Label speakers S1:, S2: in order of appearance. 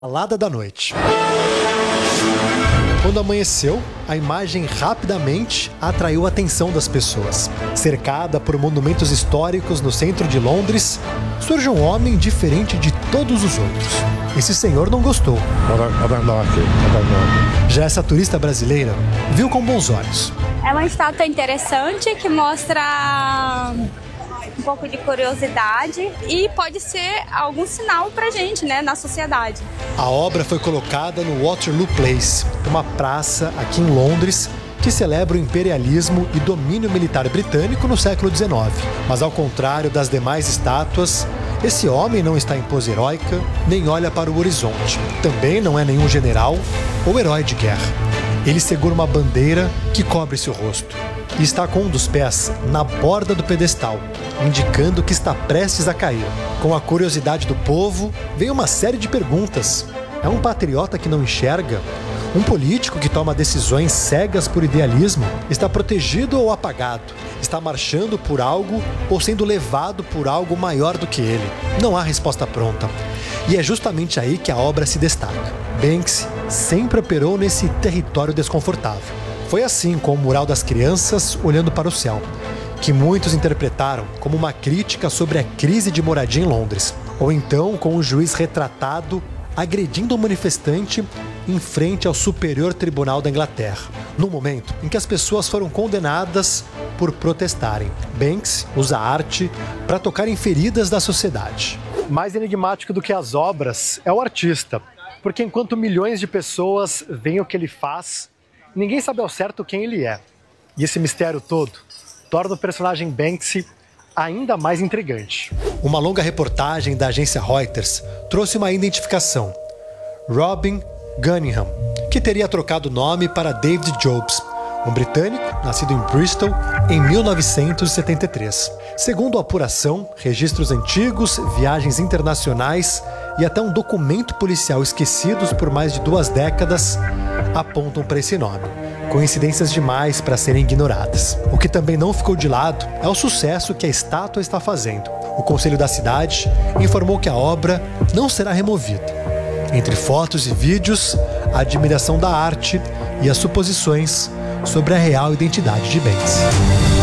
S1: Calada da noite. Quando amanheceu, a imagem rapidamente atraiu a atenção das pessoas. Cercada por monumentos históricos no centro de Londres, surge um homem diferente de todos os outros. Esse senhor não gostou. Já essa turista brasileira viu com bons olhos.
S2: É uma estátua interessante que mostra um pouco de curiosidade e pode ser algum sinal pra gente, né, na sociedade.
S1: A obra foi colocada no Waterloo Place, uma praça aqui em Londres que celebra o imperialismo e domínio militar britânico no século XIX. Mas ao contrário das demais estátuas, esse homem não está em pose heróica, nem olha para o horizonte. Também não é nenhum general ou herói de guerra. Ele segura uma bandeira que cobre seu rosto e está com um dos pés na borda do pedestal, indicando que está prestes a cair. Com a curiosidade do povo, vem uma série de perguntas. É um patriota que não enxerga? Um político que toma decisões cegas por idealismo? Está protegido ou apagado? Está marchando por algo ou sendo levado por algo maior do que ele? Não há resposta pronta. E é justamente aí que a obra se destaca. Banksy sempre operou nesse território desconfortável. Foi assim com o Mural das Crianças Olhando para o Céu, que muitos interpretaram como uma crítica sobre a crise de moradia em Londres. Ou então com um juiz retratado agredindo um manifestante em frente ao Superior Tribunal da Inglaterra, no momento em que as pessoas foram condenadas por protestarem. Banksy usa a arte para tocar em feridas da sociedade. Mais enigmático do que as obras é o artista, porque enquanto milhões de pessoas veem o que ele faz, ninguém sabe ao certo quem ele é. E esse mistério todo torna o personagem Banksy ainda mais intrigante. Uma longa reportagem da agência Reuters trouxe uma identificação. Robin Gunningham, que teria trocado o nome para David Jobs, um britânico nascido em Bristol em 1973. Segundo a apuração, registros antigos, viagens internacionais e até um documento policial esquecidos por mais de 2 décadas apontam para esse nome. Coincidências demais para serem ignoradas. O que também não ficou de lado é o sucesso que a estátua está fazendo. O Conselho da Cidade informou que a obra não será removida. Entre fotos e vídeos, a admiração da arte e as suposições sobre a real identidade de Banksy.